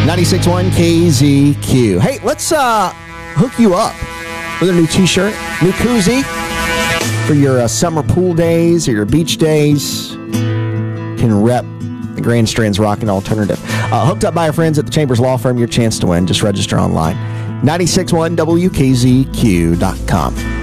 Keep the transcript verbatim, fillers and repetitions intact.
ninety-six point one K Z Q. Hey, let's uh, hook you up with a new t-shirt, new koozie for your uh, summer pool days or your beach days. You can rep the Grand Strand's Rockin' Alternative. Uh, hooked up by our friends at the Chambers Law Firm. Your chance to win. Just register online. nine six one W K Z Q dot com.